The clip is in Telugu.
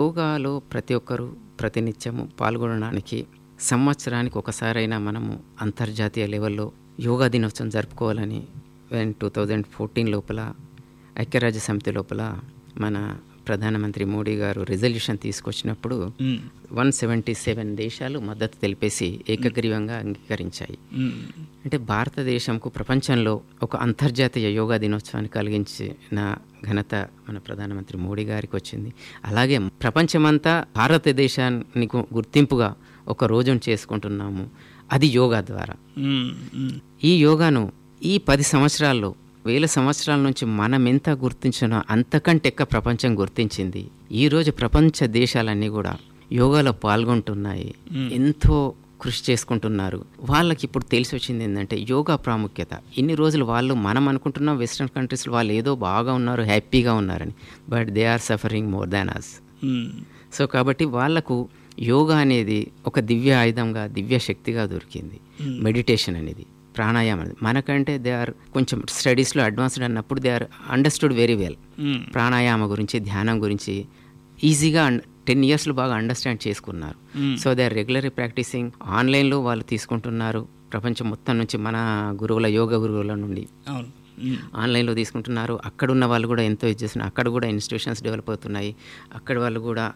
యోగాలో ప్రతి ఒక్కరూ ప్రతినిత్యము పాల్గొనడానికి సంవత్సరానికి ఒకసారైనా మనము అంతర్జాతీయ లెవెల్లో యోగా దినోత్సవం జరుపుకోవాలని 2014 లోపల ఐక్యరాజ్య సమితి లోపల మన ప్రధానమంత్రి మోడీ గారు రిజల్యూషన్ తీసుకొచ్చినప్పుడు 177 దేశాలు మద్దతు తెలిపేసి ఏకగ్రీవంగా అంగీకరించాయి. అంటే భారతదేశంకు ప్రపంచంలో ఒక అంతర్జాతీయ యోగా దినోత్సవాన్ని కలిగించిన ఘనత మన ప్రధానమంత్రి మోడీ గారికి వచ్చింది. అలాగే ప్రపంచమంతా భారతదేశానికి గుర్తింపుగా ఒక రోజును చేసుకుంటున్నాము, అది యోగా ద్వారా. ఈ యోగాను ఈ 10 సంవత్సరాల్లో 1000 సంవత్సరాల నుంచి మనం ఎంత గుర్తించినా అంతకంటే ఎక్కువ ప్రపంచం గుర్తించింది. ఈరోజు ప్రపంచ దేశాలన్నీ కూడా యోగాలో పాల్గొంటున్నాయి, ఎంతో కృషి చేసుకుంటున్నారు. వాళ్ళకి ఇప్పుడు తెలిసి వచ్చింది ఏంటంటే యోగా ప్రాముఖ్యత. ఇన్ని రోజులు వాళ్ళు మనం అనుకుంటున్నాం వెస్ట్రన్ కంట్రీస్లో వాళ్ళు ఏదో బాగా ఉన్నారు, హ్యాపీగా ఉన్నారని, but they are suffering more than us. So కాబట్టి వాళ్ళకు యోగా అనేది ఒక దివ్య ఆయుధంగా, దివ్య శక్తిగా దొరికింది. మెడిటేషన్ అనేది, ప్రాణాయామం అనేది మనకంటే దే ఆర్ కొంచెం స్టడీస్లో అడ్వాన్స్డ్ అన్నప్పుడు they are understood very well. Pranayama గురించి, ధ్యానం గురించి ఈజీగా 10 ఇయర్స్లో బాగా అండర్స్టాండ్ చేసుకున్నారు. So they are regularly practising. ఆన్లైన్లో వాళ్ళు తీసుకుంటున్నారు, ప్రపంచం మొత్తం నుంచి మన గురువుల, యోగ గురువుల నుండి ఆన్లైన్లో తీసుకుంటున్నారు. అక్కడున్న వాళ్ళు కూడా ఎంతో ఇది చేస్తున్నారు. అక్కడ కూడా ఇన్స్టిట్యూషన్స్ డెవలప్ అవుతున్నాయి. అక్కడ వాళ్ళు కూడా